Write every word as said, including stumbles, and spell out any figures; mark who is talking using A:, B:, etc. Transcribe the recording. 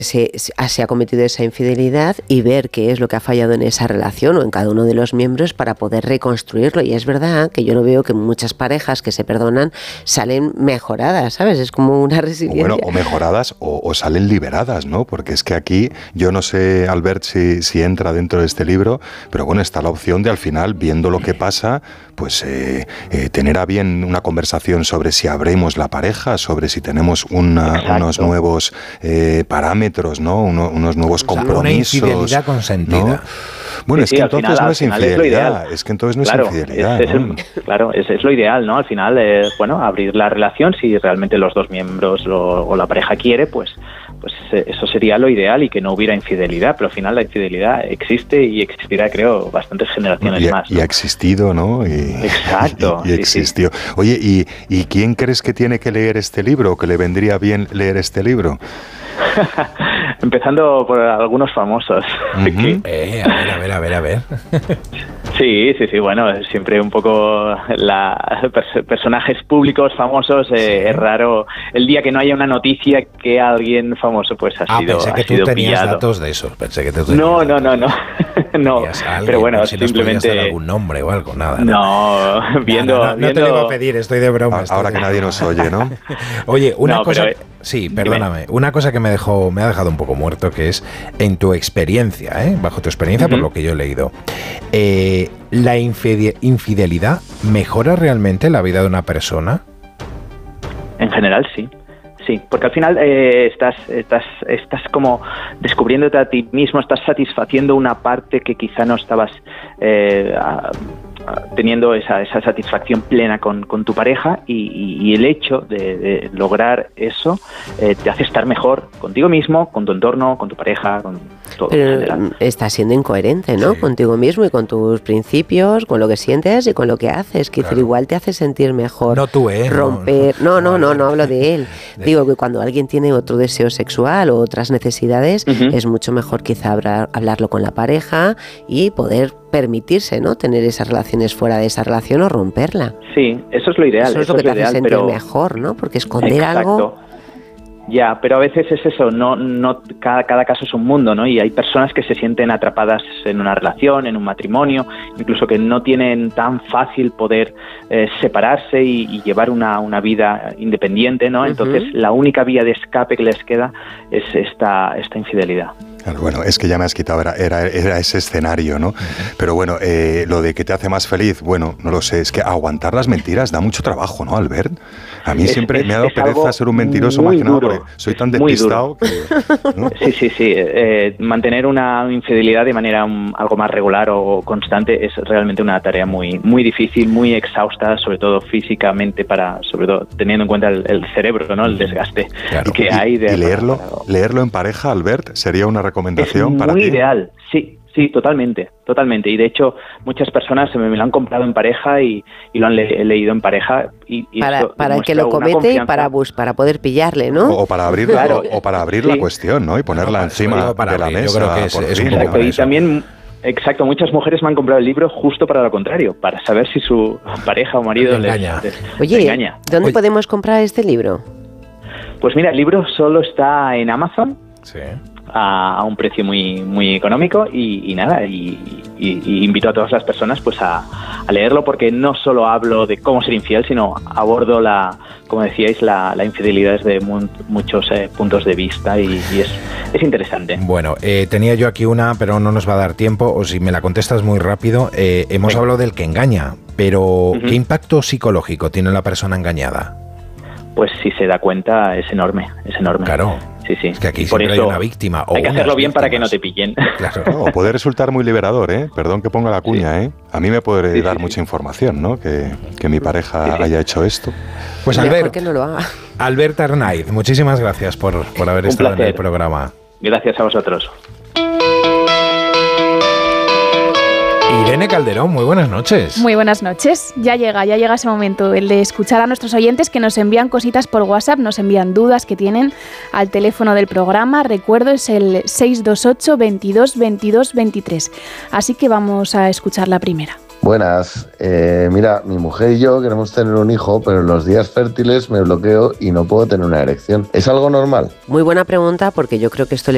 A: Se, se ha cometido esa infidelidad y ver qué es lo que ha fallado en esa relación o en cada uno de los miembros para poder reconstruirlo. Y es verdad que yo lo veo que muchas parejas que se perdonan salen mejoradas, ¿sabes? Es como una resiliencia.
B: O bueno, o mejoradas o, o salen liberadas, ¿no? Porque es que aquí, yo no sé, Albert, si, si entra dentro de este libro, pero bueno, está la opción de al final, viendo lo que pasa, pues eh, eh, tener a bien una conversación sobre si abrimos la pareja, sobre si tenemos una, unos nuevos eh, parámetros, ¿no? Uno, unos nuevos compromisos.
C: Una infidelidad consentida.
B: ¿No? Bueno,
D: sí,
B: es que
D: sí,
B: entonces
D: final,
B: no es infidelidad. Es, es que entonces no
D: claro,
B: es infidelidad.
D: Es, es
B: ¿no?
D: el, claro, es, es lo ideal, ¿no? Al final, eh, bueno, abrir la relación, si realmente los dos miembros lo, o la pareja quiere, pues, pues eh, eso sería lo ideal y que no hubiera infidelidad. Pero al final la infidelidad existe y existirá, creo, bastantes generaciones
B: y ha,
D: más. ¿no?
B: Y ha existido, ¿no? Y,
D: Exacto.
B: Y, y existió. Sí, sí. Oye, ¿y, ¿y quién crees que tiene que leer este libro o que le vendría bien leer este libro?
D: Empezando por algunos famosos.
C: Uh-huh. eh, a ver, a ver, a ver, a ver.
D: Sí, sí, sí, bueno, siempre un poco la pers- personajes públicos famosos, eh, sí. Es raro el día que no haya una noticia que alguien famoso pues ha
C: ah,
D: sido
C: pensé que
D: ha
C: tú
D: sido
C: tenías
D: pillado.
C: datos de eso, pensé que tú tenías
D: No, no,
C: datos.
D: no, no, no,
C: alguien,
D: pero bueno,
C: si
D: simplemente...
C: nos dar algún nombre o algo, nada.
D: No, no viendo...
C: No, no, no,
D: viendo...
C: no te lo voy a pedir, estoy de broma.
B: Ahora
C: estoy
B: que
C: de...
B: nadie nos oye, ¿no?
C: Oye, una
D: no,
C: cosa...
D: pero...
C: Sí, perdóname. Dime. Una cosa que me dejó, me ha dejado un poco muerto, que es en tu experiencia, ¿eh? Bajo tu experiencia, uh-huh. por lo que yo he leído, eh, ¿la infide- infidelidad mejora realmente la vida de una persona?
D: En general, sí. Sí, porque al final eh, estás, estás, estás como descubriéndote a ti mismo, estás satisfaciendo una parte que quizá no estabas eh, a, teniendo esa, esa satisfacción plena con, con tu pareja y, y, y el hecho de, de lograr eso eh, te hace estar mejor contigo mismo, con tu entorno, con tu pareja, con todo.
A: Pero estás siendo incoherente, ¿no? Sí. Contigo mismo y con tus principios, con lo que sientes y con lo que haces. Que claro. Igual te hace sentir mejor.
C: No tú, ¿eh?
A: Romper. No, no, no, no, no hablo de él. De... Digo que cuando alguien tiene otro deseo sexual o otras necesidades, uh-huh. es mucho mejor quizá hablar, hablarlo con la pareja y poder permitirse, ¿no? Tener esas relaciones fuera de esa relación o romperla.
D: Sí, eso es lo ideal.
A: Eso es
D: eso
A: lo que
D: es lo
A: te
D: ideal,
A: hace sentir
D: pero...
A: mejor, ¿no? Porque esconder
D: Exacto.
A: algo...
D: Ya, pero a veces es eso, no, no, cada, cada caso es un mundo, ¿no? Y hay personas que se sienten atrapadas en una relación, en un matrimonio, incluso que no tienen tan fácil poder eh, separarse y, y llevar una, una vida independiente, ¿no? Entonces, uh-huh. la única vía de escape que les queda es esta, esta infidelidad.
B: Claro, bueno, es que ya me has quitado, era, era, era ese escenario, ¿no? Uh-huh. Pero bueno, eh, lo de que te hace más feliz, bueno, no lo sé, es que aguantar las mentiras da mucho trabajo, ¿no, Albert? A mí es, siempre es, me ha dado pereza ser un mentiroso más que nada porque soy tan despistado que... ¿no?
D: Sí, sí, sí. Eh, mantener una infidelidad de manera um, algo más regular o constante es realmente una tarea muy muy difícil, muy exhausta, sobre todo físicamente, para sobre todo teniendo en cuenta el, el cerebro, ¿no? El desgaste
B: claro.
D: que
B: y,
D: hay. De,
B: y leerlo,
D: para, para...
B: leerlo en pareja, Albert, sería una recomendación
D: es
B: para ti.
D: Muy ideal, sí. Sí, totalmente, totalmente. Y de hecho, muchas personas me, me lo han comprado en pareja y, y lo han le, leído en pareja. Y, y
A: para para el que lo comete y para, bus, para poder pillarle, ¿no?
B: O, o para abrir, claro. o, o para abrir sí. la cuestión, ¿no? Y ponerla no, encima de la mesa.
C: Yo creo que es, es un
D: Exacto, y también... Exacto, muchas mujeres me han comprado el libro justo para lo contrario, para saber si su pareja o marido les engaña. Les,
A: Oye,
D: les engaña.
A: ¿dónde
C: Oye.
A: podemos comprar este libro?
D: Pues mira, el libro solo está en Amazon.
C: Sí.
D: A un precio muy muy económico y, y nada y, y, y invito a todas las personas pues a, a leerlo porque no solo hablo de cómo ser infiel, sino abordo la, como decíais, la, la infidelidad desde mu- muchos eh, puntos de vista y, y es, es interesante.
C: Bueno, eh, tenía yo aquí una, pero no nos va a dar tiempo, o si me la contestas muy rápido. Eh, hemos sí. hablado del que engaña, pero uh-huh. ¿qué impacto psicológico tiene la persona engañada?
D: Pues si se da cuenta es enorme, es enorme.
C: Claro.
D: Sí, sí.
C: Es que aquí
D: y por
C: siempre
D: eso
C: hay una víctima. O
D: hay que hacerlo bien
C: víctimas.
D: para que no te pillen.
C: Claro.
B: No, puede resultar muy liberador, ¿eh? Perdón que ponga la cuña, sí. ¿eh? A mí me puede sí, dar sí, mucha sí. información, ¿no? Que, que mi pareja sí, sí. haya hecho esto.
C: Pues Albert,
A: que no lo haga.
C: Albert Arnaiz, muchísimas gracias por, por haber
D: Un
C: estado
D: placer.
C: en el programa.
D: Gracias a vosotros.
C: Irene Calderón, muy buenas noches.
E: Muy buenas noches. Ya llega, ya llega ese momento, el de escuchar a nuestros oyentes que nos envían cositas por WhatsApp, nos envían dudas que tienen al teléfono del programa. Recuerdo, es el seis dos ocho, veintidós, veintidós, veintitrés. Así que vamos a escuchar la primera.
F: Buenas, eh, mira, mi mujer y yo queremos tener un hijo, pero en los días fértiles me bloqueo y no puedo tener una erección. ¿Es algo normal?
A: Muy buena pregunta, porque yo creo que esto le